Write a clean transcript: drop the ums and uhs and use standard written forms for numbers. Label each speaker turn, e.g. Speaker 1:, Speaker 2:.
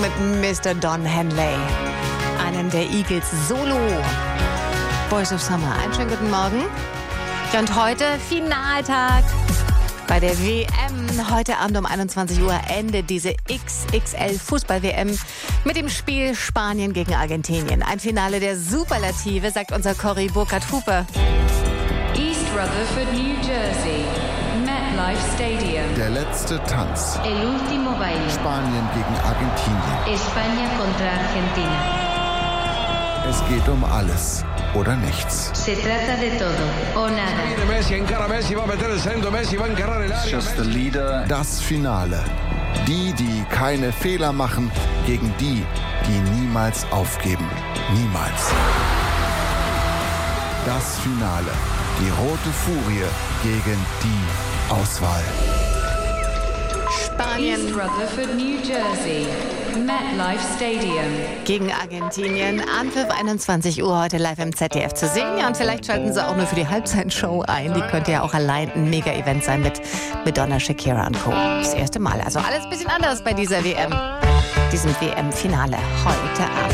Speaker 1: mit Mr. Don Henley, einem der Eagles Solo. Boys of Summer. Einen schönen guten Morgen. Ja, und heute Finaltag bei der WM. Heute Abend um 21 Uhr endet diese XXL Fußball-WM mit dem Spiel Spanien gegen Argentinien. Ein Finale der Superlative, sagt unser Cory Burkhardt-Hupe.
Speaker 2: East Rutherford, New Jersey. MetLife Stadium.
Speaker 3: Der letzte Tanz.
Speaker 4: El último baile.
Speaker 3: Spanien gegen Argentinien.
Speaker 4: España contra Argentina.
Speaker 3: Es geht um alles oder nichts.
Speaker 4: Se trata de todo o nada.
Speaker 5: Messi encara Messi, va a meter el centro, Messi va a encarar el área.
Speaker 6: Just the leader.
Speaker 3: Das Finale. Die keine Fehler machen, gegen die niemals aufgeben. Niemals. Das Finale. Die rote Furie gegen die Auswahl.
Speaker 1: Spanien
Speaker 2: East Rutherford, New Jersey. MetLife Stadium.
Speaker 1: gegen Argentinien. Anpfiff 21 Uhr heute live im ZDF zu sehen. Ja, und vielleicht schalten Sie auch nur für die Halbzeitshow ein. Die könnte ja auch allein ein Mega-Event sein mit Madonna, Shakira und Co. Das erste Mal. Also alles ein bisschen anders bei dieser WM. Diesem WM-Finale heute Abend.